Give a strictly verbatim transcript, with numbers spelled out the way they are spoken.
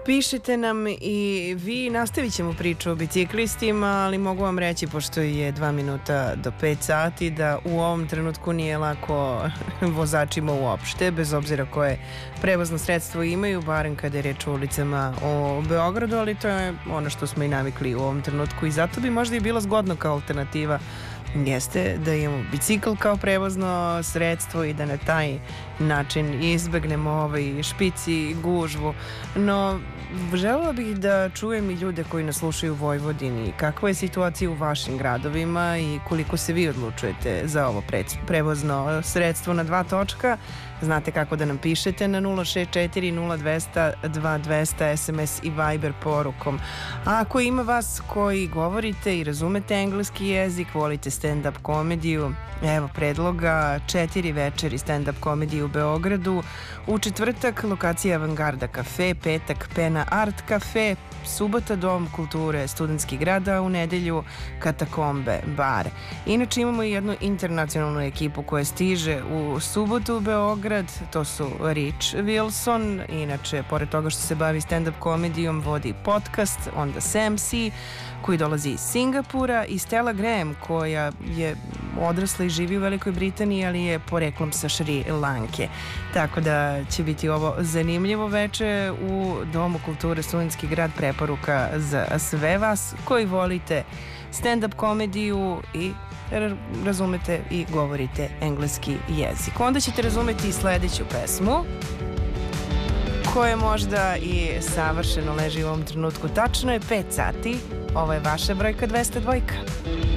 Pišite nam i vi, nastavit ćemo priču o biciklistima, ali mogu vam reći, pošto je dva minuta do pet sati, da u ovom trenutku nije lako vozačima uopšte, bez obzira koje prevozno sredstvo imaju, barem kada je reč o ulicama o Beogradu, ali to je ono što smo i navikli u ovom trenutku i zato bi možda i bilo zgodno kao alternativa jeste da imamo bicikl kao prevozno sredstvo i da na taj način izbegnemo ovaj špici, gužvu. No, želela bih da čujem i ljude koji nas slušaju u Vojvodini. Kakva je situacija u vašim gradovima i koliko se vi odlučujete za ovo prevozno sredstvo na dva točka? Znate kako da nam pišete na nula šest četiri nula dva zero zero dva dva zero zero es em es i Viber porukom. A ako ima vas koji govorite i razumete engleski jezik, volite stand-up komediju, evo predloga, četiri večeri stand-up komedije u Beogradu, u četvrtak lokacija Avangarda kafe, petak Pena Art kafe, subota Dom kulture Studentski grad, a u nedelju Katakombe bar. Inače imamo i jednu internacionalnu ekipu koja stiže u subotu u Beograd, to su Rich Wilson, inače pored toga što se bavi stand-up komedijom vodi podcast, onda Sam C koji dolazi iz Singapura i Stella Graham koja je odrasla i živi u Velikoj Britaniji, ali je poreklom sa Šri Lanke. Tako da će biti ovo zanimljivo veče u Domu kulture Studentski grad, preporuka za sve vas koji volite stand-up komediju i razumete i govorite engleski jezik. Onda ćete razumeti i sledeću pesmu koja možda i savršeno leži u ovom trenutku. Tačno je pet sati. Ovo je vaša brojka dvesta dva.